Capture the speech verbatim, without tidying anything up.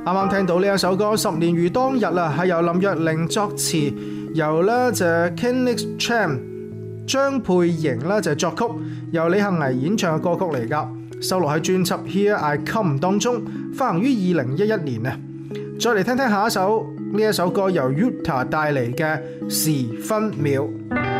啱啱聽到呢一首歌《十年如當日》啊，係由林若寧作詞，由咧就 Kenny Chan、張佩瑩咧就作曲，由李幸倪演唱嘅歌曲嚟㗎，收錄喺專輯《Here I Come》當中，發行於二零一一年啊。再嚟聽聽下一首呢一首歌由 Yuta 帶嚟嘅《時分秒》。